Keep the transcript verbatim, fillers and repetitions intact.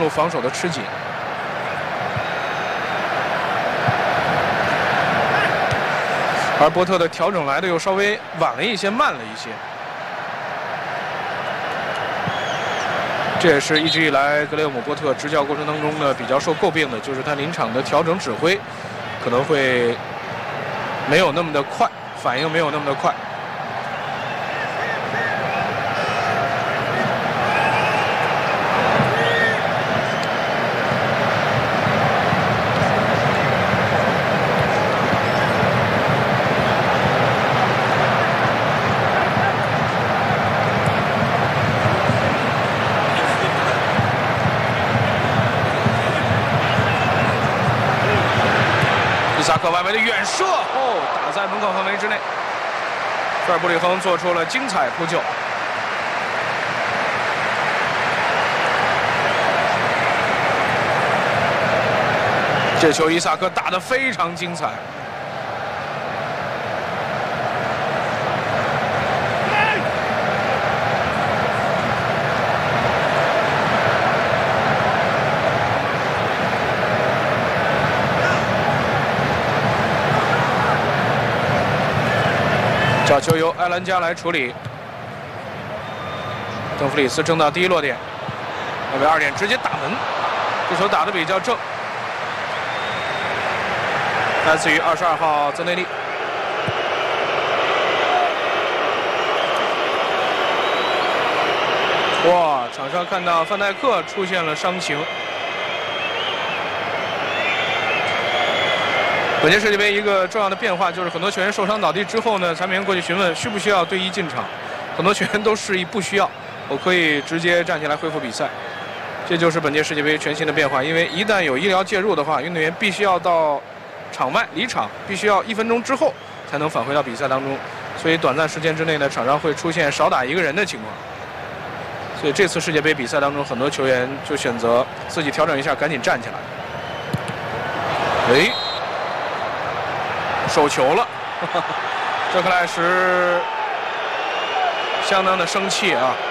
入防守的吃紧。而波特的调整来的又稍微晚了一些，慢了一些。这也是一直以来格雷厄姆·波特执教过程当中呢比较受诟病的，就是他临场的调整指挥可能会没有那么的快，反应没有那么的快。伊萨克外围的远射，哦，打在门口范围之内。菲尔布里亨做出了精彩扑救。这球伊萨克打得非常精彩。角球由埃兰加来处理，邓弗里斯争到第一落点，外围二点直接打门，这球打得比较正，来自于二十二号泽内利。哇，场上看到范戴克出现了伤情。本届世界杯一个重要的变化就是很多球员受伤倒地之后呢，裁判员过去询问需不需要队医进场，很多球员都示意不需要，我可以直接站起来恢复比赛。这就是本届世界杯全新的变化，因为一旦有医疗介入的话，运动员必须要到场外离场，必须要一分钟之后才能返回到比赛当中，所以短暂时间之内呢，场上会出现少打一个人的情况。所以这次世界杯比赛当中，很多球员就选择自己调整一下，赶紧站起来。哎。手球了，这克莱什相当的生气啊！